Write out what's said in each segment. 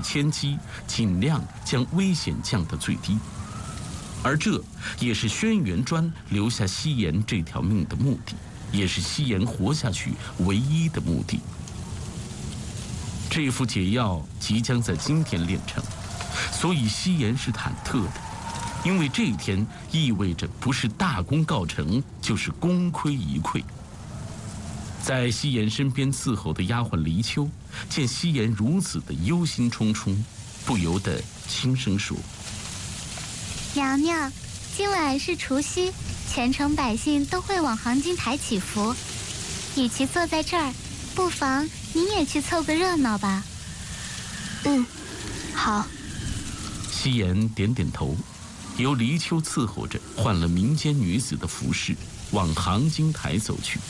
牵机，尽量将危险降到最低。而这也是轩辕专留下西岩这条命的目的，也是西岩活下去唯一的目的。这副解药即将在今天炼成，所以西岩是忐忑的，因为这一天意味着不是大功告成，就是功亏一篑。在西岩身边伺候的丫鬟黎秋，见西岩如此的忧心忡忡，不由得轻声说：“ 娘娘，今晚是除夕，全城百姓都会往杭金台祈福，与其坐在这儿，不妨你也去凑个热闹吧。”“ 好。” 西岩点点头，由黎秋伺候着，换了民间女子的服饰，往杭金台走去。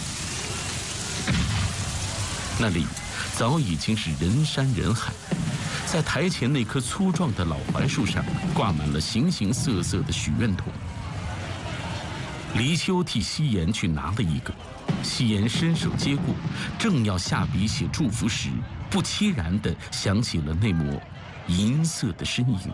那里早已经是人山人海，在台前那棵粗壮的老槐树上挂满了形形色色的许愿筒。黎秋替西岩去拿了一个，西岩伸手接过，正要下笔写祝福时，不期然地想起了那抹银色的身影。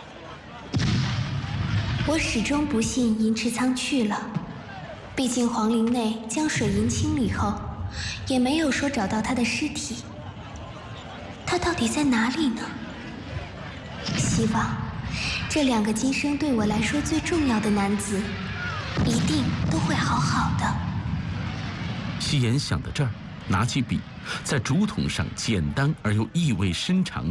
我始终不信银池仓去了，毕竟皇陵内将水银清理后，也没有说找到他的尸体。他到底在哪里呢？希望这2个今生对我来说最重要的男子，一定都会好好的。 西岩想到这儿，拿起笔，在竹筒上简单而又意味深长